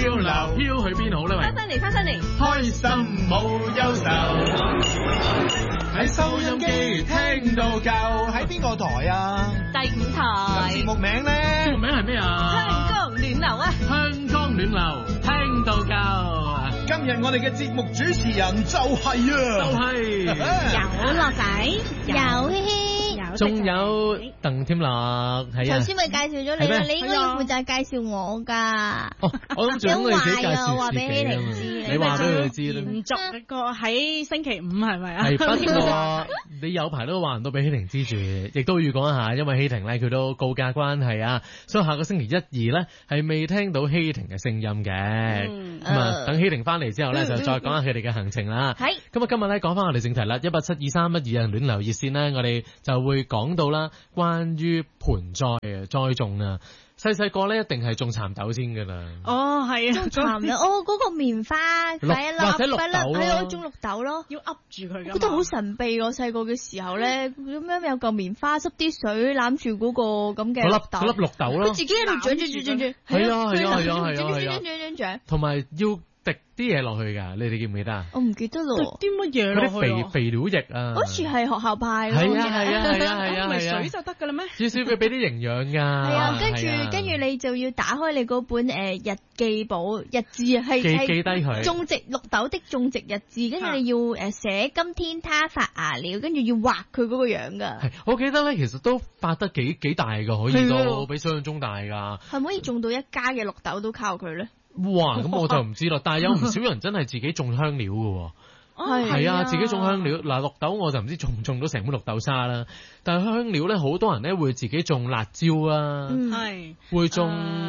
漂流，飄去邊好呢？ 翻嚟， 開心冇憂愁，喺收音機聽到夠。 喺邊個台啊？ 第5台。 節目名咧？ 節目名係咩啊？ 香江暖流啊！ 香江暖流，聽到夠。 今日我哋嘅節目主持人就係有樂仔，有希希， 仲有鄧添樂，係啊。 頭先咪介紹咗你啦，你應該要負責介紹我㗎。 我諗住你自己介紹話俾希玲知， 你話俾佢知啦。 連續一個喺星期5係咪啊？ 係不過你有排都話唔到俾希婷知住，亦都要講一下，因為希婷咧佢都告假關係啊，所以下個星期1、2咧係未聽到希婷嘅聲音嘅。咁啊，等希婷翻嚟之後咧，就再講下佢哋嘅行程啦。 係。 咁啊，今日咧講翻我哋正題啦，1872312啊，暖流熱線咧，我哋就會講到啦，關於盆栽嘅栽種啊。細個咧一定係種蠶豆先噶啦。 哦，係啊， 種蠶豆，嗰個棉花， 或者綠豆係咯，種綠豆咯， 要噏住佢㗎。 覺得好神秘。我細個嘅時候咧，咁樣有嚿棉花，濕啲水攬住嗰個咁嘅綠豆， 嗰粒綠豆咯， 佢自己喺度長。 係啊，同埋要滴啲嘢落去㗎，你哋記唔記得啊？ 我唔記得咯。 啲乜嘢落去？ 嗰啲肥料液啊。 好似係學校派咯。 係啊， 水就得㗎啦咩？ 至少佢俾啲營養㗎。 係啊，跟住你就要打開你嗰本日記簿日誌啊，係記低佢。 種植綠豆的種植日誌，跟住你要寫今天它發芽了，跟住要畫佢嗰個樣㗎。 係，我記得咧，其實都發得幾大㗎，可以都比想象中大㗎。 係唔可以種到一家嘅綠豆都靠佢咧？ 哇，咁我就唔知啦。但係有唔少人真係自己種香料㗎喎。係啊，自己種香料。嗱，綠豆我就唔知種唔種到成碗綠豆沙啦。但係香料咧，好多人咧會自己種辣椒啊， 係會種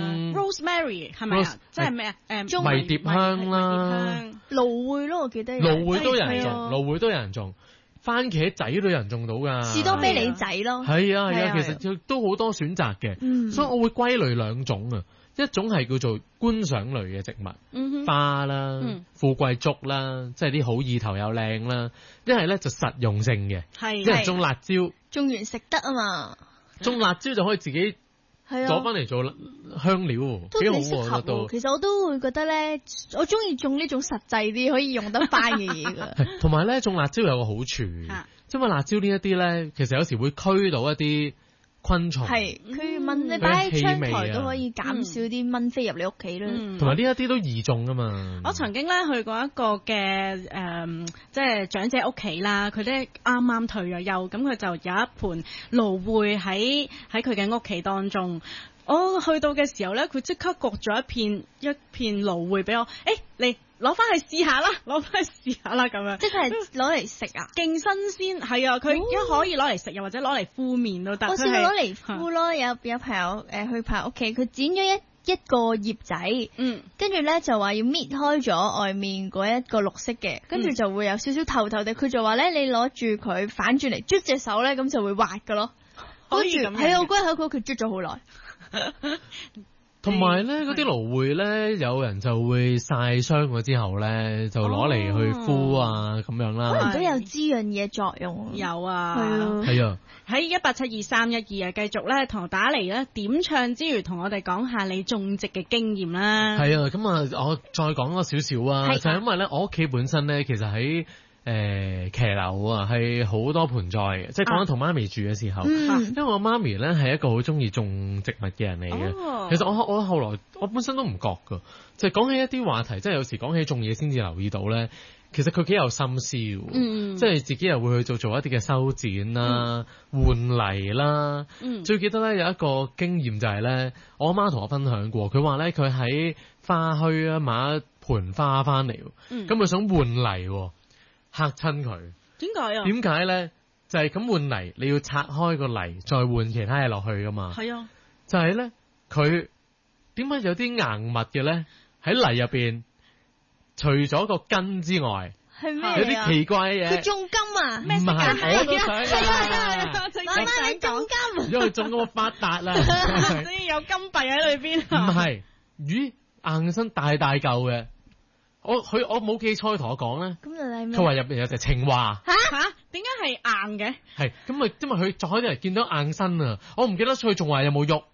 rosemary 係咪啊？即係咩啊？ 迷迭香啦， 蘆薈咯，我記得。 蘆薈都有人種，蘆薈都有人種，番茄仔都有人種到㗎。 士多啤梨仔咯。 係啊，其實都好多選擇嘅。所以我會歸類兩種啊。一種係叫做觀賞類嘅植物，花啦、富貴竹啦，即係啲好意頭又靚啦。一係咧就實用性嘅，一係種辣椒， 種完食得啊嘛。 種辣椒就可以自己攞翻嚟做香料，幾好喎都。 其實我都會覺得咧，我中意種呢種實際啲可以用得翻嘅嘢㗎。 同埋咧，種辣椒有個好處，因為辣椒呢一啲咧，其實有時會驅到一啲昆蟲，係佢蚊，你擺喺窗台都可以減少啲蚊飛入你屋企啦。 同埋呢一啲都易種㗎嘛。 我曾經咧去過一個嘅即係長者屋企啦，佢咧啱啱退咗休，咁佢就有一盆蘆薈喺佢嘅屋企當中。我去到嘅時候咧，佢即刻割咗一片蘆薈俾我，你攞翻去試下啦，咁樣。即係攞嚟食啊？ 勁新鮮，係啊！佢一可以攞嚟食，又或者攞嚟敷面都得。 我試過攞嚟敷咯，有朋友去朋友屋企，佢剪咗一個葉仔，跟住咧就話要搣開咗外面嗰一個綠色嘅，跟住就會有少少透透地。佢就話咧，你攞住佢反轉嚟啜隻手咧，咁就會滑噶咯。 可以咁樣。 係我嗰日喺佢屋企啜咗好耐。 同埋咧，嗰啲蘆薈咧，有人就會曬傷咗之後咧，就攞嚟去敷啊咁樣啦。 可能都有滋潤嘅作用。 有啊， 係啊。 喺1872312啊，繼續咧同打嚟咧點唱之餘，同我哋講下你種植嘅經驗啦。 係啊，咁啊，我再講多少少啊，就係因為咧，我屋企本身咧，其實喺騎樓啊，係好多盆栽嘅，即係講緊同媽咪住嘅時候，因為我媽咪咧係一個好中意種植物嘅人嚟嘅。其實我後來我本身都唔覺噶，就係講起一啲話題，即係有時講起種嘢先至留意到咧，其實佢幾有心思嘅，即係自己又會去做一啲嘅修剪啦、換泥啦。最記得咧有一個經驗就係咧，我阿媽同我分享過，佢話咧佢喺花墟啊買一盆花翻嚟，咁佢想換泥。嚇親佢， 點解啊？ 點解咧？就係咁換泥，你要拆開個泥，再換其他嘢落去噶嘛。係啊，就係咧，佢點解有啲硬物嘅咧？喺泥入邊，除咗個根之外， 係咩啊？ 有啲奇怪嘅嘢。 佢種金啊？ 唔係，我都想啊！ 媽媽你種金， 因為種嗰個發達啦， 所以有金幣喺裏邊。 唔係，魚硬身大嚿嘅。我冇記錯，佢同我講咧，佢話入邊有隻青蛙。 嚇？點解係硬嘅？ 係咁咪因為佢再啲人見到硬身啊，我唔記得佢仲話有冇喐，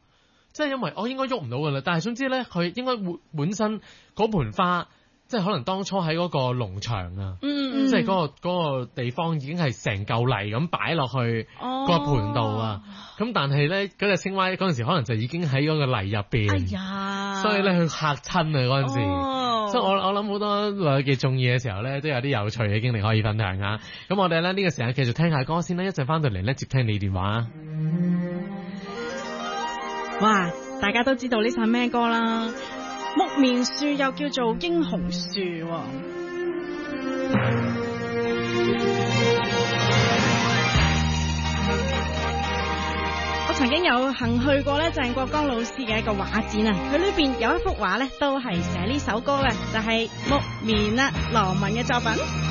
即係因為我應該喐唔到㗎啦。但係總之咧，佢應該本身嗰盆花。即係可能當初喺嗰個農場啊，即係嗰個地方已經係成嚿泥咁擺落去個盤度啊。咁但係咧嗰隻青蛙嗰陣時可能就已經喺嗰個泥入邊， 哎呀！ 所以咧佢嚇親啊嗰陣時。所以我諗好多女嘅中意嘅時候咧，都有啲有趣嘅經歷可以分享啊。咁我哋咧呢個時間繼續聽下歌先啦，一陣翻到嚟咧接聽你電話啊。 哇！大家都知道呢首咩歌啦？木棉樹又叫做英雄樹喎。我曾經有幸去過咧鄭國江老師嘅一個畫展啊，佢裏邊有一幅畫咧都係寫呢首歌嘅，就係木棉啦，羅文嘅作品。